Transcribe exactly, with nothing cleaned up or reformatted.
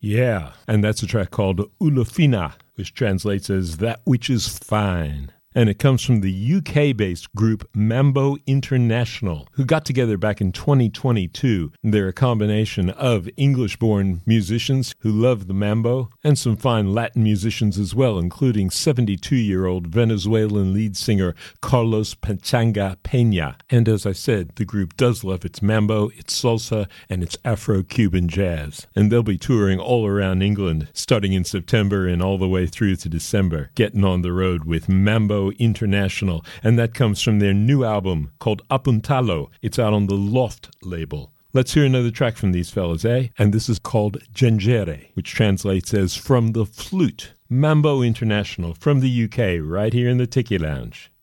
Yeah, and that's a track called Ulufina, which translates as That Which Is Fine. And it comes from the U K-based group Mambo International, who got together back in twenty twenty-two. They're a combination of English-born musicians who love the mambo and some fine Latin musicians as well, including seventy-two-year-old Venezuelan lead singer Carlos Pachanga Peña. And as I said, the group does love its mambo, its salsa, and its Afro-Cuban jazz. And they'll be touring all around England, starting in September and all the way through to December, getting on the road with Mambo International, and that comes from their new album called Apuntalo. It's out on the Loft label. Let's hear another track from these fellas, eh? And this is called Gengere, which translates as From the Flute. Mambo International from the U K, right here in the Tiki Lounge.